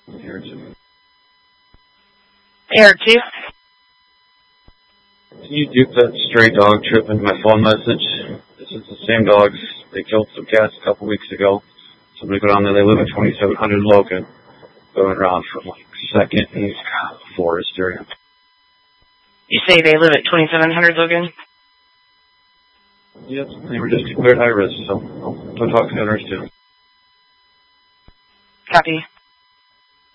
Here too. Air 2. Can you dupe that stray dog trip into my phone message? This is the same dogs. They killed some cats a couple weeks ago. Somebody go down there. They live at 2700 Logan. Going around from like 2nd and East Forest area. You say they live at 2700 Logan? Yes, they were just declared high risk, so I'll talk to the others too. Copy.